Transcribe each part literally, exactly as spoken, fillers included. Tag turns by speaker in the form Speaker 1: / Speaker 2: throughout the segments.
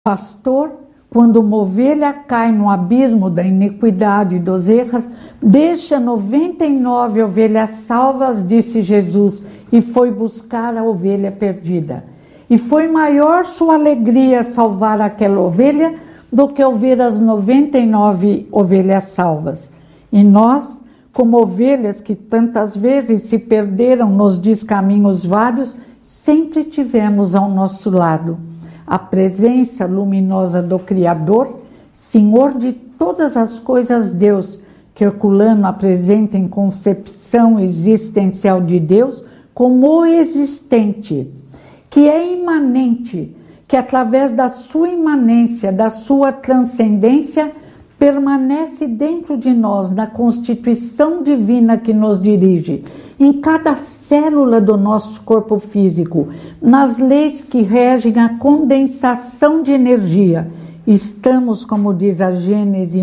Speaker 1: Pastor, quando uma ovelha cai no abismo da iniquidade e dos erros, deixa noventa e nove ovelhas salvas, disse Jesus, e foi buscar a ovelha perdida. E foi maior sua alegria salvar aquela ovelha do que ouvir as noventa e nove ovelhas salvas. E nós, como ovelhas que tantas vezes se perderam nos descaminhos vários, sempre tivemos ao nosso lado a presença luminosa do Criador, Senhor de todas as coisas, Deus, que Herculano apresenta em concepção existencial de Deus como o existente, que é imanente, que através da sua imanência, da sua transcendência, permanece dentro de nós, na constituição divina que nos dirige, em cada célula do nosso corpo físico, nas leis que regem a condensação de energia. Estamos, como diz a Gênese,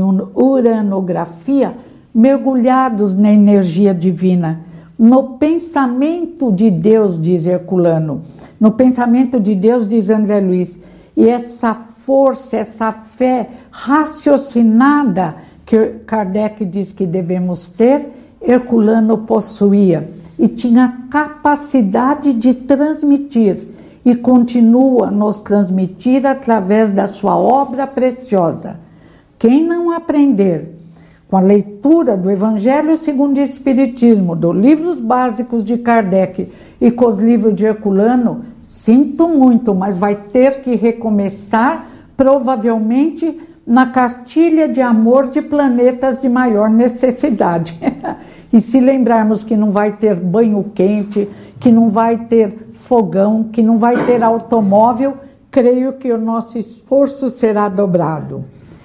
Speaker 1: uranografia, mergulhados na energia divina, no pensamento de Deus, diz Herculano, no pensamento de Deus, diz André Luiz, e essa força, essa fé raciocinada que Kardec diz que devemos ter, Herculano possuía e tinha capacidade de transmitir e continua a nos transmitir através da sua obra preciosa. Quem não aprender com a leitura do Evangelho segundo o Espiritismo, dos livros básicos de Kardec e com os livros de Herculano, sinto muito, mas vai ter que recomeçar provavelmente na cartilha de amor de planetas de maior necessidade. E se lembrarmos que não vai ter banho quente, que não vai ter fogão, que não vai ter automóvel, creio que o nosso esforço será dobrado.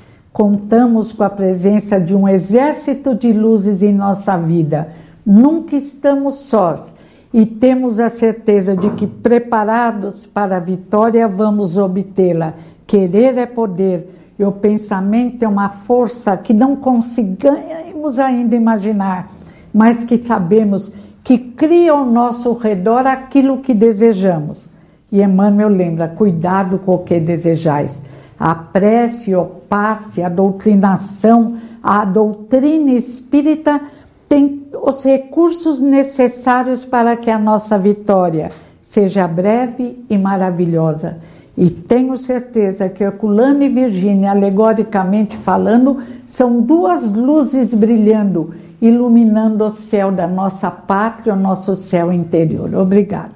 Speaker 1: Contamos com a presença de um exército de luzes em nossa vida. Nunca estamos sós e temos a certeza de que, preparados para a vitória, vamos obtê-la. Querer é poder. E o pensamento é uma força que não conseguimos ainda imaginar, mas que sabemos que cria ao nosso redor aquilo que desejamos. E Emmanuel lembra, cuidado com o que desejais. A prece, o passe, a doutrinação, a doutrina espírita tem os recursos necessários para que a nossa vitória seja breve e maravilhosa. E tenho certeza que Herculano e Virgínia, alegoricamente falando, são duas luzes brilhando, iluminando o céu da nossa pátria, o nosso céu interior. Obrigada.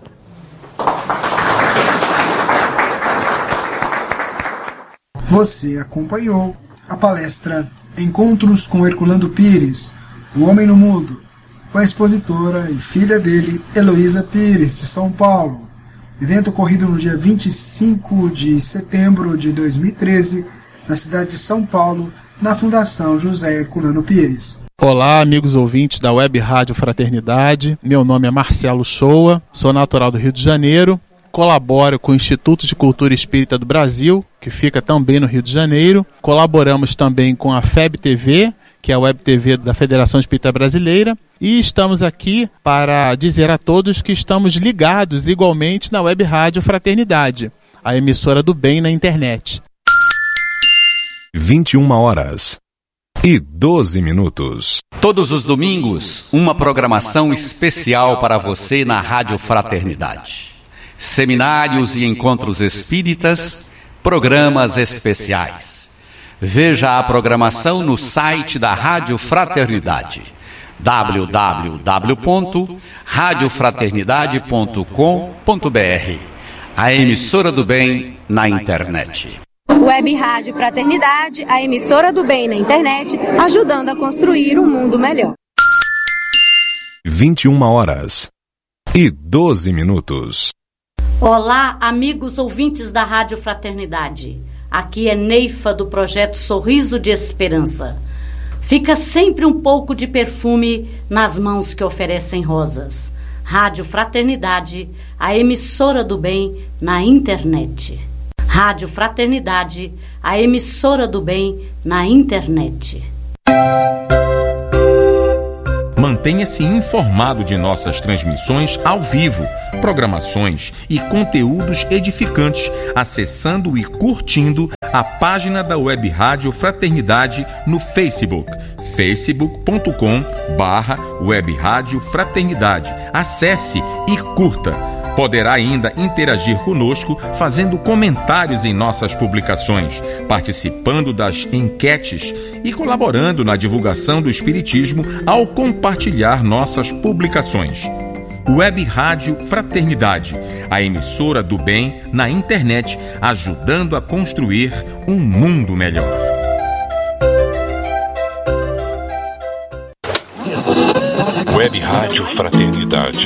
Speaker 2: Você acompanhou a palestra Encontros com Herculano Pires, o Homem no Mundo, com a expositora e filha dele, Heloísa Pires, de São Paulo. Evento ocorrido no dia vinte e cinco de setembro de dois mil e treze, na cidade de São Paulo, na Fundação José Herculano Pires.
Speaker 3: Olá, amigos ouvintes da Web Rádio Fraternidade. Meu nome é Marcelo Shoa, sou natural do Rio de Janeiro, colaboro com o Instituto de Cultura Espírita do Brasil, que fica também no Rio de Janeiro. Colaboramos também com a F E B T V, que é a Web T V da Federação Espírita Brasileira, e estamos aqui para dizer a todos que estamos ligados igualmente na Web Rádio Fraternidade, a emissora do bem na internet.
Speaker 4: vinte e uma horas e doze minutos.
Speaker 5: Todos os domingos, uma programação especial para você na Rádio Fraternidade. Seminários e encontros espíritas, programas especiais. Veja a programação no site da Rádio Fraternidade, w w w ponto rádio fraternidade ponto com ponto b r, a emissora do bem na internet.
Speaker 6: Web Rádio Fraternidade, a emissora do bem na internet, ajudando a construir um mundo melhor.
Speaker 4: vinte e uma horas e doze minutos.
Speaker 7: Olá, amigos ouvintes da Rádio Fraternidade. Aqui é Neifa do projeto Sorriso de Esperança. Fica sempre um pouco de perfume nas mãos que oferecem rosas. Rádio Fraternidade, a emissora do bem na internet. Rádio Fraternidade, a emissora do bem na internet.
Speaker 8: Mantenha-se informado de nossas transmissões ao vivo, programações e conteúdos edificantes, acessando e curtindo a página da Web Rádio Fraternidade no Facebook, facebook ponto com barra Web Rádio Fraternidade. Acesse e curta. Poderá ainda interagir conosco fazendo comentários em nossas publicações, participando das enquetes e colaborando na divulgação do Espiritismo ao compartilhar nossas publicações. Web Rádio Fraternidade, a emissora do bem na internet, ajudando a construir um mundo melhor.
Speaker 4: Web Rádio Fraternidade,